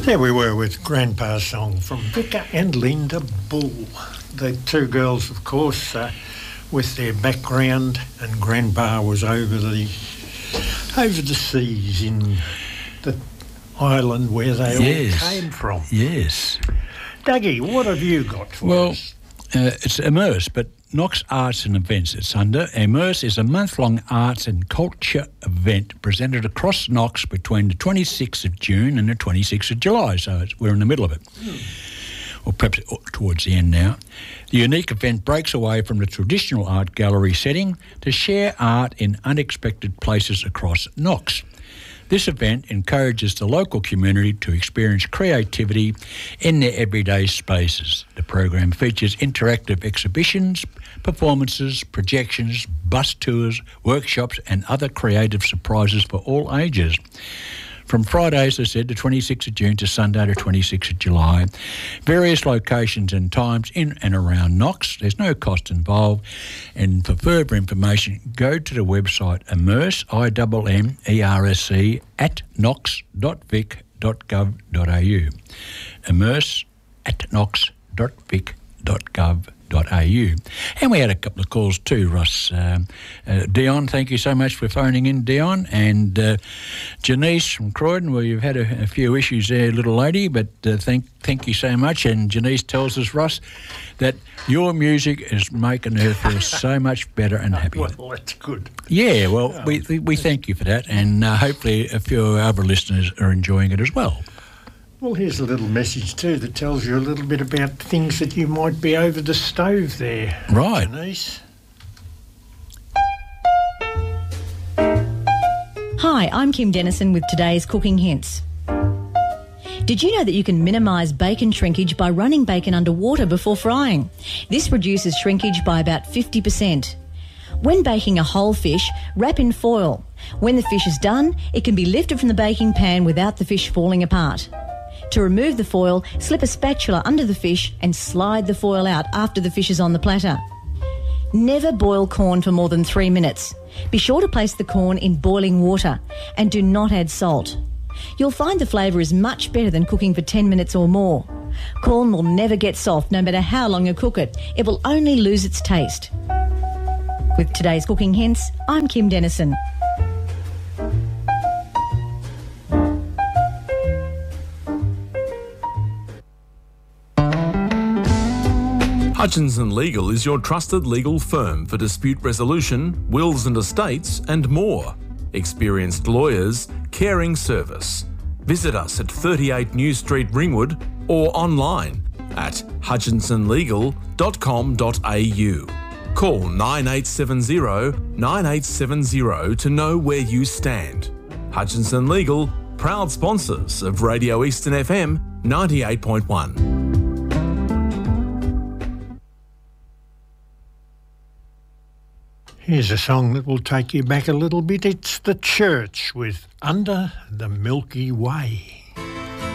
There we were with Grandpa's song from Vicar and Linda Bull. The two girls, of course, with their background, and Grandpa was over the seas in the island where they all came from. Yes. Dougie, what have you got for us? It's Immerse, but Knox Arts and Events it's under. Immerse is a month-long arts and culture event presented across Knox between the 26th of June and the 26th of July, so we're in the middle of it. Or perhaps towards the end now. The unique event breaks away from the traditional art gallery setting to share art in unexpected places across Knox. This event encourages the local community to experience creativity in their everyday spaces. The program features interactive exhibitions, performances, projections, bus tours, workshops and other creative surprises for all ages. From Friday, as I said, the 26th of June to Sunday, the 26th of July. Various locations and times in and around Knox. There's no cost involved. And for further information, go to the website Immerse, IMMERSE, at knox.vic.gov.au. Immerse at knox.vic.gov.au. And we had a couple of calls too, Ross. Dion, thank you so much for phoning in, Dion. And Janice from Croydon, well, you've had a few issues there, little lady, but thank you so much. And Janice tells us, Ross, that your music is making her feel so much better and happier. Well, that's good. Yeah, well, we thank you for that. And hopefully a few of our other listeners are enjoying it as well. Well, here's a little message too that tells you a little bit about things that you might be over the stove there. Right. Denise. Hi, I'm Kim Dennison with today's cooking hints. Did you know that you can minimise bacon shrinkage by running bacon under water before frying? This reduces shrinkage by about 50%. When baking a whole fish, wrap in foil. When the fish is done, it can be lifted from the baking pan without the fish falling apart. To remove the foil, slip a spatula under the fish and slide the foil out after the fish is on the platter. Never boil corn for more than 3 minutes. Be sure to place the corn in boiling water and do not add salt. You'll find the flavour is much better than cooking for 10 minutes or more. Corn will never get soft no matter how long you cook it. It will only lose its taste. With today's cooking hints, I'm Kim Dennison. Hutchinson Legal is your trusted legal firm for dispute resolution, wills and estates, and more. Experienced lawyers, caring service. Visit us at 38 New Street, Ringwood, or online at hutchinsonlegal.com.au. Call 9870 9870 to know where you stand. Hutchinson Legal, proud sponsors of Radio Eastern FM 98.1. Here's a song that will take you back a little bit. It's The Church with Under the Milky Way.